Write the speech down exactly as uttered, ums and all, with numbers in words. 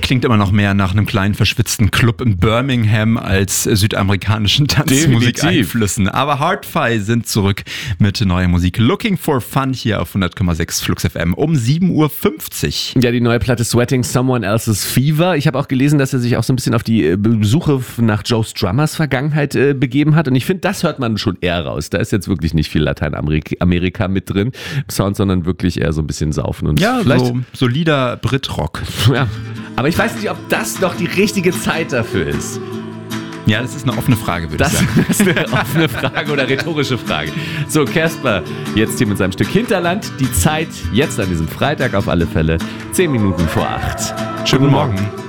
klingt immer noch mehr nach einem kleinen verschwitzten Club in Birmingham als südamerikanischen Tanzmusikeinflüssen. Aber Hard-Fi sind zurück mit neuer Musik. Looking for Fun hier auf hundert Komma sechs Flux F M um sieben Uhr fünfzig. Ja, die neue Platte Sweating Someone Else's Fever. Ich habe auch gelesen, dass er sich auch so ein bisschen auf die Suche nach Joe Strummers Vergangenheit äh, begeben hat. Und ich finde, das hört man schon eher raus. Da ist jetzt wirklich nicht viel Lateinamerika Amerika mit drin im Sound, sondern wirklich eher so ein bisschen saufen. Und ja, vielleicht so solider Brit-Rock. Ja, aber ich weiß nicht, ob das noch die richtige Zeit dafür ist. Ja, das ist eine offene Frage, würde das ich sagen. Das ist eine offene Frage oder rhetorische Frage. So, Casper, jetzt hier mit seinem Stück Hinterland. Die Zeit jetzt an diesem Freitag auf alle Fälle zehn Minuten vor acht. Schönen Morgen.